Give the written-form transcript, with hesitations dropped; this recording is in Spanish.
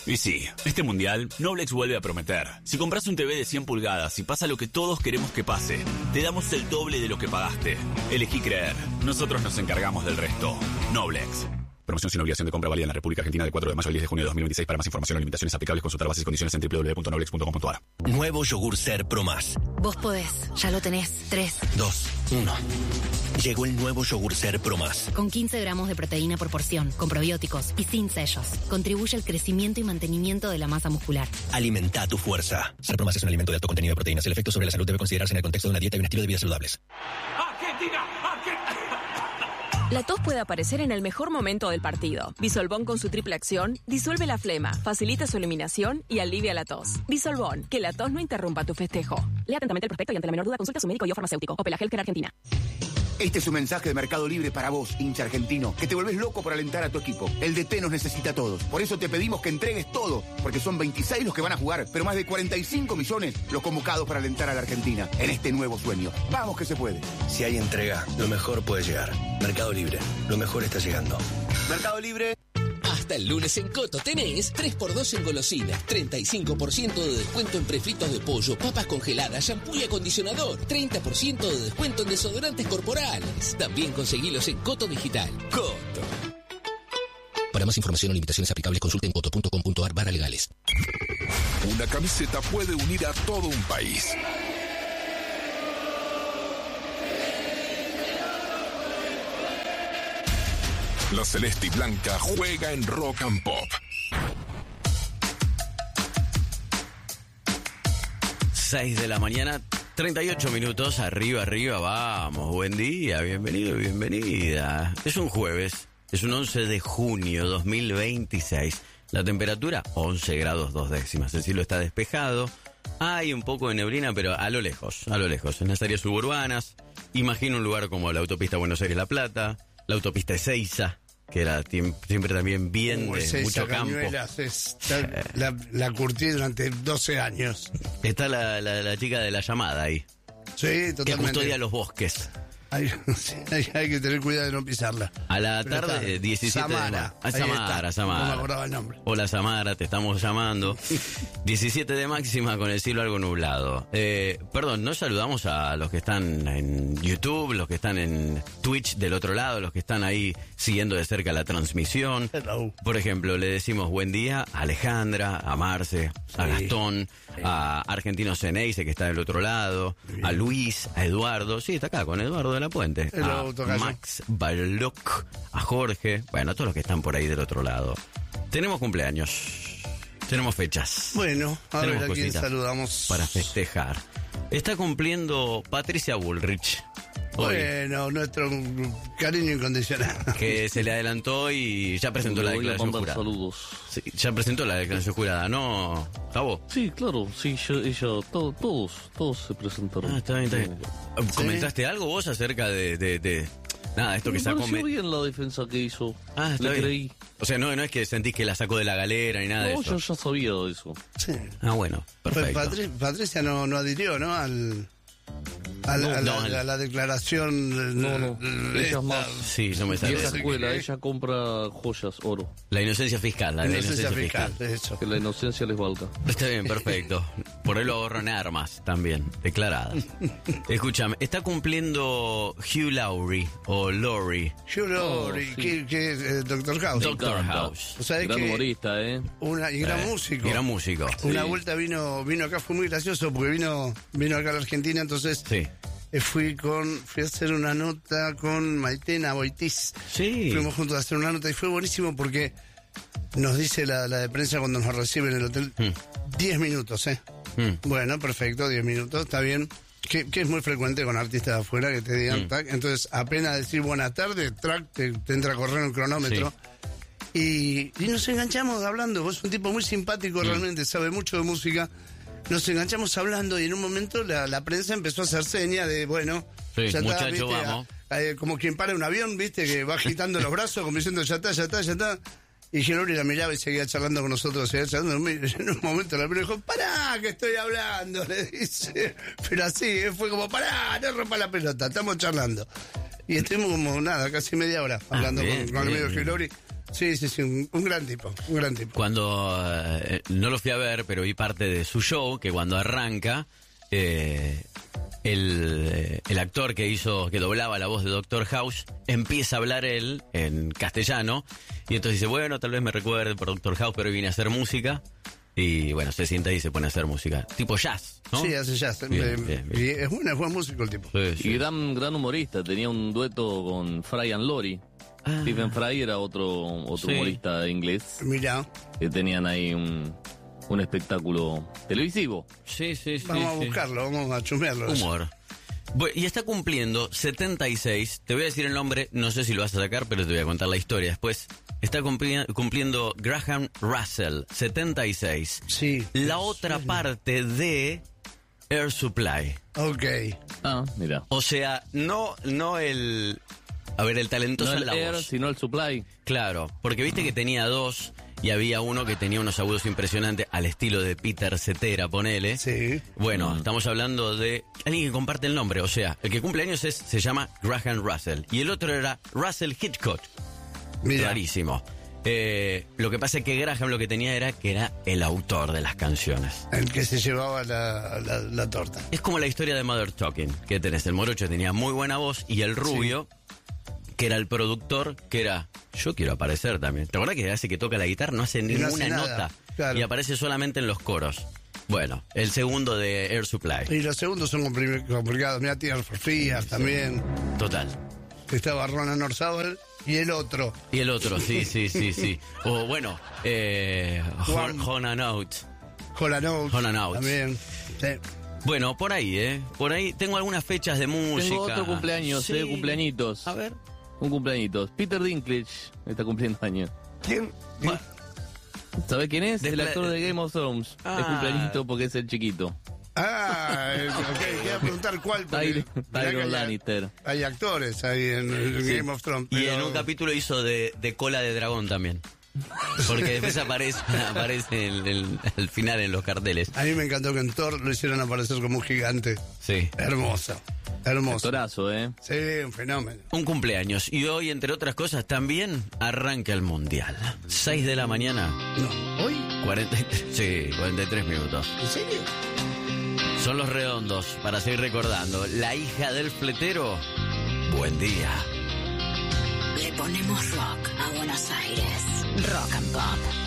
Y sí, este mundial, Noblex vuelve a prometer. Si compras un TV de 100 pulgadas y pasa lo que todos queremos que pase, te damos el doble de lo que pagaste. Elegí creer. Nosotros nos encargamos del resto. Noblex. Promoción sin obligación de compra válida en la República Argentina de 4 de mayo al 10 de junio de 2026. Para más información o limitaciones aplicables, consultar bases y condiciones en www.noblex.com.ar. Nuevo yogur Ser Pro Más. Vos podés, ya lo tenés. 3, 2, 1. Llegó el nuevo yogur Ser Pro Más. Con 15 gramos de proteína por porción, con probióticos y sin sellos. Contribuye al crecimiento y mantenimiento de la masa muscular. Alimenta tu fuerza. Ser Pro Más es un alimento de alto contenido de proteínas. El efecto sobre la salud debe considerarse en el contexto de una dieta y un estilo de vida saludables. ¡Argentina! La tos puede aparecer en el mejor momento del partido. Bisolbón con su triple acción disuelve la flema, facilita su eliminación y alivia la tos. Bisolbón, que la tos no interrumpa tu festejo. Lea atentamente el prospecto y ante la menor duda consulta a su médico y o farmacéutico. Opel Healthcare Argentina. Este es un mensaje de Mercado Libre para vos, hincha argentino, que te volvés loco por alentar a tu equipo. El DT nos necesita a todos. Por eso te pedimos que entregues todo, porque son 26 los que van a jugar, pero más de 45 millones los convocados para alentar a la Argentina en este nuevo sueño. ¡Vamos que se puede! Si hay entrega, lo mejor puede llegar. Mercado Libre, lo mejor está llegando. Mercado Libre. Hasta el lunes en Coto tenés 3x2 en golosinas, 35% de descuento en prefritos de pollo, papas congeladas, shampoo y acondicionador, 30% de descuento en desodorantes corporales. También conseguilos en Coto Digital. Coto. Para más información o limitaciones aplicables, consulten coto.com.ar/legales. Una camiseta puede unir a todo un país. La celeste y blanca juega en Rock and Pop. 6 de la mañana, 38 minutos, arriba, vamos, buen día, bienvenido, bienvenida. Es un jueves, es un 11 de junio 2026, la temperatura 11 grados 2 décimas, el cielo está despejado, hay un poco de neblina, pero a lo lejos, en las áreas suburbanas, imagino un lugar como la autopista Buenos Aires-La Plata, la autopista Ezeiza, que era siempre también bien de mucho campo. La curtí durante 12 años. Está la chica de la llamada ahí. Sí, totalmente. Que custodia los bosques. Hay que tener cuidado de no pisarla. A la tarde, 17 Samara. de Samara. No me acordaba el nombre. Hola Samara, te estamos llamando. 17 de máxima con el cielo algo nublado. Perdón, no saludamos a los que están en YouTube, los que están en Twitch del otro lado, los que están ahí siguiendo de cerca la transmisión. Hello. Por ejemplo, le decimos buen día a Alejandra, a Marce, a Gastón, a Argentino Ceneice, que está del otro lado, a Luis, a Eduardo. Sí, está acá con Eduardo de la Puente. Hello, a Max Balloc, a Jorge, bueno, a todos los que están por ahí del otro lado. Tenemos cumpleaños, tenemos fechas. Bueno, a tenemos ver a quién saludamos para festejar. Está cumpliendo Patricia Bullrich. Hoy, bueno, nuestro cariño incondicional. que se le adelantó y ya presentó la declaración jurada. Saludos. Sí, ya presentó la declaración jurada, ¿no, Javo? Sí, claro, sí, ella todos se presentaron. Está bien. ¿Comentaste algo vos acerca de nada, esto que sacó? Me pareció bien la defensa que hizo. Está bien. Creí. O sea, no es que sentís que la sacó de la galera ni nada de eso. No, yo ya sabía de eso. Sí. Bueno, perfecto. Pues Patricia no adhirió, ¿no? A la declaración. No. Ella es más. Sí, no me sale. Esa escuela, ella compra joyas, oro. La inocencia fiscal, La inocencia fiscal. Eso. Que la inocencia les valga. Está bien, perfecto. Por él lo ahorran armas también, declaradas. Escúchame, está cumpliendo Hugh Laurie o Laurie. Hugh Laurie, sí. que es Doctor House. Doctor House. O sea, gran humorista, y gran músico. Gran músico. Una vuelta vino acá, fue muy gracioso porque vino acá a la Argentina, entonces sí. Fui a hacer una nota con Maitena Boitiz. Sí. Fuimos juntos a hacer una nota y fue buenísimo porque nos dice la de prensa cuando nos recibe en el hotel 10 minutos, Bueno, perfecto, 10 minutos, está bien. Que es muy frecuente con artistas de afuera que te digan tac. Entonces, apenas decir buenas tardes, track, te entra a correr un cronómetro. Sí. Y nos enganchamos hablando. Vos sos un tipo muy simpático, realmente, sabe mucho de música. Nos enganchamos hablando y en un momento la prensa empezó a hacer seña de, bueno, sí, ya está, muchacho, ¿viste? vamos. Como quien para un avión, ¿viste? Que va agitando los brazos, como diciendo, ya está. Y Gelori la miraba y seguía charlando con nosotros, En un momento la primera dijo, pará, que estoy hablando, le dice. Pero así, fue como, pará, no rompa la pelota, estamos charlando. Y estuvimos como, casi media hora hablando con el amigo Gelori. Sí, un gran tipo, un gran tipo. Cuando no lo fui a ver, pero vi parte de su show, que cuando arranca, el actor que doblaba la voz de Doctor House, empieza a hablar él en castellano, y entonces dice, bueno, tal vez me recuerde por Doctor House, pero vine a hacer música. Y bueno, se sienta y se pone a hacer música. Tipo jazz, ¿no? Sí, hace jazz. Bien. Y es buen músico el tipo. Sí. Y gran humorista. Tenía un dueto con Fry and Laurie. Stephen Fry era otro humorista inglés. Mirá. Que tenían ahí un espectáculo televisivo. Sí. Vamos a buscarlo, vamos a chusmearlo. Humor. Bueno, y está cumpliendo 76. Te voy a decir el nombre, no sé si lo vas a sacar, pero te voy a contar la historia después. Está cumpliendo Graham Russell, 76. Sí. La otra parte de Air Supply. Ok. Mira. O sea, no el... A ver, el talentoso No en el la Air, voz. sino el Supply. Claro, porque viste que tenía dos y había uno que tenía unos agudos impresionantes al estilo de Peter Cetera, ponele. Sí. Bueno, estamos hablando de alguien que comparte el nombre, o sea, el que cumple años se llama Graham Russell y el otro era Russell Hitchcock. Mira. Clarísimo. Lo que pasa es que Graham lo que tenía era que era el autor de las canciones. El que se llevaba la torta. Es como la historia de Mother Talking, que tenés, el morocho tenía muy buena voz y el rubio, que era el productor, que era, yo quiero aparecer también. ¿Te acuerdas que hace que toca la guitarra? No hace ninguna hace nada, nota. claro. Y aparece solamente en los coros. Bueno, el segundo de Air Supply. Y los segundos son complicados. Mira, Tears for Fears también. Total. Estaba Ronan Orzábal y el otro. Y el otro, sí. O bueno, Hona Notes. Hall & Oates. También. Sí. Bueno, por ahí, Por ahí tengo algunas fechas de música. Tengo otro cumpleaños, Sí. cumpleañitos. A ver. Un cumpleañitos. Peter Dinklage está cumpliendo años. ¿Quién? ¿Sabés quién es? Desde el actor de Game of Thrones. Es cumpleañito porque es el chiquito. Ok, quería preguntar cuál. porque mirá que Tyrion Lannister. Hay actores ahí en Game of Thrones. Y pero- en un capítulo hizo de cola de dragón también. Porque después aparece al final en los carteles. A mí me encantó que en Thor lo hicieron aparecer como un gigante. Sí. Hermoso. Actorazo, Sí, un fenómeno. Un cumpleaños. Y hoy, entre otras cosas, también arranca el Mundial. 6 de la mañana. No, ¿hoy? 43 minutos. ¿En serio? Son los redondos, para seguir recordando. La hija del fletero. Buen día. Le ponemos rock a Buenos Aires. Rock and Pop.